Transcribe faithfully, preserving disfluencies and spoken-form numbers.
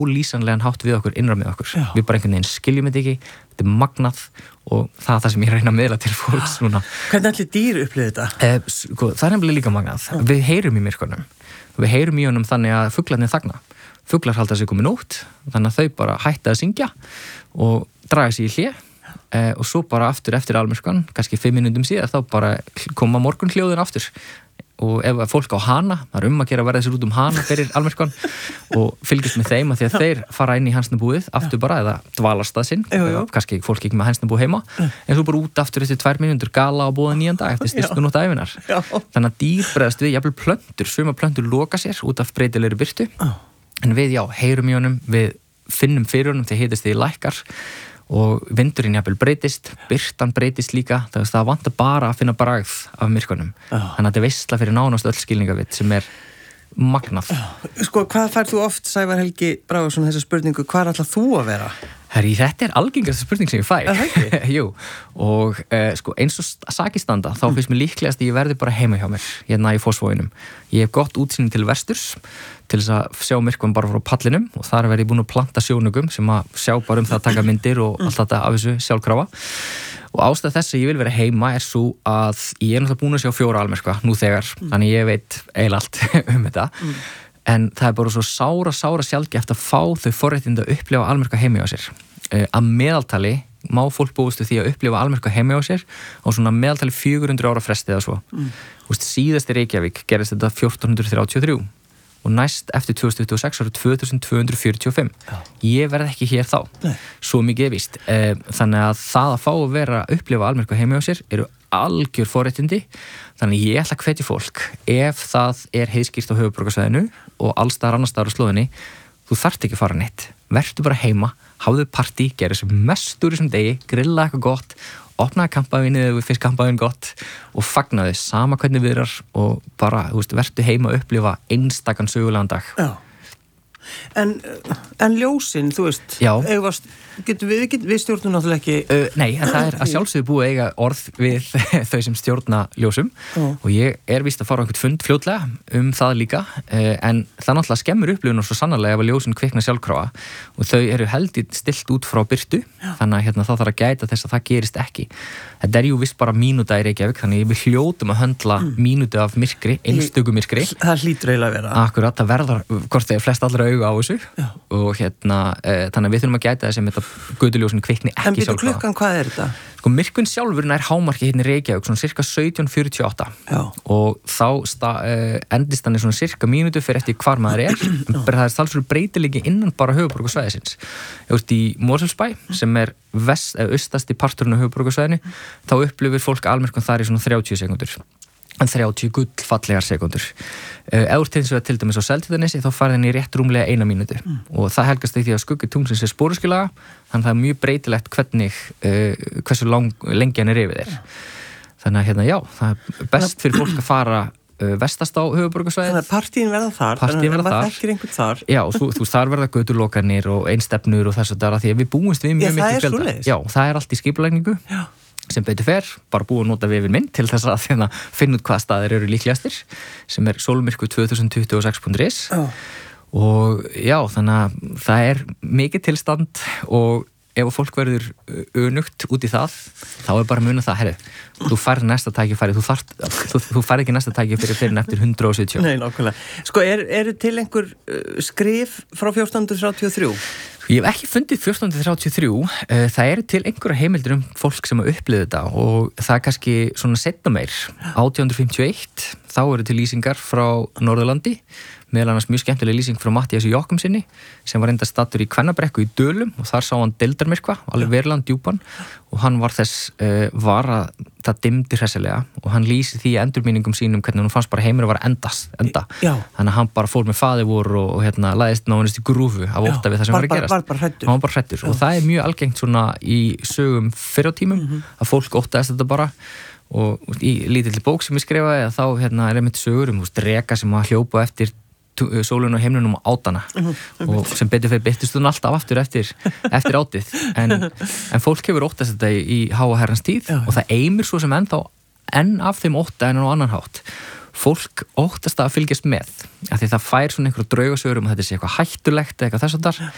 ólýsanlegan hátt við okkur, innra með okkur. Já. Við bara einhvern veginn skiljum þetta ekki, þetta er magnað og það er það sem ég reyna að miðla til fólks núna. Hvernig allir dýr upplifir þetta? Eh, sko, það er nefnilega líka magnað. Já. Við heyrum í myrkunum. Við heyrum í honum þannig að fuglarnir þagna. Fuglar halda sig komið nótt, þannig að þau bara hætta að syngja og draga sig í hlé. Eh, og svo bara aftur eftir almyrkvan, kannski fimm mínútum síðar, þá bara koma morgunhljóðin aftur og ef fólk á hana, það er um að gera að verða þessi út um hana fyrir almyrkvan og fylgjast með þeim að því að þeir fara inn í hænsnabúið aftur bara eða dvalast að sinn, jú, jú. Kannski fólk ekki með hænsnabúið heima, en svo bara út aftur eftir tvær mínútur gala og búða nýjan dag eftir styrstu nótt ævinar. Þannig að dýr bregðast við, jafnvel plöntur, suma plöntur loka sér út af breytilegri birtu, en við já, heyrum í honum, við finnum fyrir honum þegar hitast þið lækkar og vindurinn jafnvel breytist, birtan breytist líka, það, það vantar bara að finna bragð af myrkunum. Oh. Þannig að þetta er veisla fyrir nánast öll skilningavitt sem er magnað. Oh. Sko, hvað fær þú oft, Sævar Helgi Bragason, þessa spurningu, hvað ætlar þú að vera? Herri, þetta er algengasta spurning sem ég fæ. Það Jú, og eh, sko, eins og sakir standa, þá finnst mér líklegast að ég verði bara heima hjá mér, hérna í Fossvoginum. Ég hef gott útsýni til vesturs, til þess að sjá myrkvann bara frá pallinum og þar verði ég búin að planta sjónugum sem að sjá bara um það að taka myndir og allt þetta af þessu sjálfkrafa. Og ástæð þess að ég vil vera heima er svo að ég er náttúrulega búin að sjá fjóra almyrkva nú þegar, mm. þannig ég veit eiginlega allt um þetta. Mm. En það er bara svo sára, sára sjaldgæft að fá þau forréttindi að upplifa almyrkva heima hjá sér. Uh, að meðaltali má fólk búist því að upplifa almyrkva heima hjá sér á svona meðaltali fjögur hundruð ára fresti eða svo. Mm. Úst, síðast í Reykjavík gerist þetta fjórtán hundruð þrjátíu og þrjú og næst eftir tvö þúsund tuttugu og sex árið tvö þúsund tvö hundruð fjörutíu og fimm. Já. Ég verð ekki hér þá. Nei. Svo mikið er víst. Uh, þannig að það að fá að vera að upplifa almyrkva heima hjá sér eru algjör forréttindi. Þannig ég ætla að hvetja fólk ef það er heiðskýrt á höfuðborgarsvæðinu og alls staðar annars staðar á slóðinni, þú þarft ekki að fara neitt. Vertu bara heima, hafðu partí, gera sem mest úr þessum degi, grilla eitthvað gott, opnaði kampavínnið eða við finnst kampavín gott og fagnaði sama hvernig viðrar og bara, þú veist, vertu heima að upplifa einstakann sögulegan dag. Já. En, en ljósin, þú veist, eigast, getum við, getum, við stjórnum náttúrulega ekki... Uh, nei, en það er að sjálfsögðu búið að eiga orð við þau sem stjórna ljósum uh. og ég er víst að fara á einhvern fund fljótlega um það líka, uh, en það náttúrulega skemmur upplifun og svo sannarlega ef að ljósin kvikna sjálfkrafa og þau eru heldur stilt út frá birtu, Já. Þannig að hérna, þá þarf að gæta þess að það gerist ekki. Þetta er jú vist bara mínúta í Reykjavík, þannig við hljótum að höndla mm. mínútu af myrkri, einstöku myrkri. Það hlýtur eiginlega að vera. Akkurat, það verðar, hvort þeir flest allra auga á þessu. Já. Og hérna, e, þannig að við þurfum að gæta þess að þetta göduljósin kvikni ekki sjálfkrafa. En byrju klukkan, hvað er þetta? Sko, myrkvinn sjálfur nær hámarki hérna í Reykjavík, svona cirka sautján fjörutíu og átta. Já. Og þá sta, e, endist hann í svona cirka mínútu fyrir eftir hvar maður er, en það er talsverður breytilegi innan bara höfuðborgarsvæðisins. Ég veist í Mosfellsbæ, sem er vest, eða austasti parturinn á höfuðborgarsvæðinu, þá upplifir fólk almyrkvann þar í svona þrjátíu sekúndur. En þrjátíu gullfallegar sekundur. Ef til þess að til dæmis á Seltjarnarnesi þá farið henni í rétt rúmlega eina mínútu mm. og það helgast því að skuggi tunglsins er spóruskilaga, þannig að það er mjög breytilegt hvernig, uh, hversu lang, lengi hann er yfir þér. Þannig að hérna já, það er best fyrir fólk að fara uh, vestast á höfuðborgarsvæðið. Þannig að partíin verða þar, partíin verða þar. Þekkir einhvern þar. Já, og þú, þú þar verða götulokanir og einstefnur og þess að það er að því að við búumst við mjög mikið fjölda. Já, það er allt í skipulagningu. Já. Sem betur fer, bara búið að nota vefinn minn til þess að hérna, finna út hvað staðir eru líklegastir sem er sólmyrkvi tvö þúsund tuttugu og sex punktur is oh. og já, þannig að það er mikið tilstand og ef fólk verður önugt út í það þá er bara að muna það, herri, þú færð næsta tækifæri, þú, þart, þú, þú færð ekki næsta tækifæri fyrir eftir hundrað og sjötíu. Nei, nákvæmlega. Sko, er, eru til einhver skrif frá fjórtán hundruð þrjátíu og þrjú? Ég hef ekki fundið fjórtán hundruð þrjátíu og þrjú, það eru til einhverja heimildir um fólk sem að upplifa þetta og það er kannski svona seinna meir, átján hundruð fimmtíu og eitt, þá eru til lýsingar frá Norðurlandi, meðal annars mjög skemmtileg lýsing frá Matthíasi Jochumssyni sem var enda stattur í Kvennabrekku í Dölum og þar sá hann deildarmyrkva, alveg verulegan djúpan og hann var þess uh, var að það dimmdi hressilega og hann lýsi því endurminningum sínum hvernig hann fannst bara heimur að vera endast, enda Já. Þannig að hann bara fór með faðivor og, og hérna læðist náðunist í grúfu af ótta við það sem var að gerast. Var bara hræddur. Hann var bara hræddur og það er mjög algengt svona í sögum fyrr á tímum mm-hmm. að fólk óttaðist þetta bara og í lítilli bók sem ég skrifaði þá hérna, er einmitt sögur um dreka sem að hljópa eftir sólun og heimlunum á átana mm-hmm. og sem betur fyrir byttist hún alltaf aftur eftir, eftir átið en, en fólk hefur óttast þetta í, í háa herrans tíð Já. Og það eimir svo sem ennþá enn af þeim ótta en á annan hátt fólk óttast að fylgjast með af því það fær svona einhverju draugasögur um að þetta sé eitthvað hættulegt eitthvað þess að þar